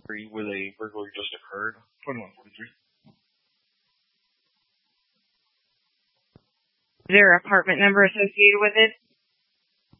where a burglary just occurred. 2143. Is there an apartment number associated with it?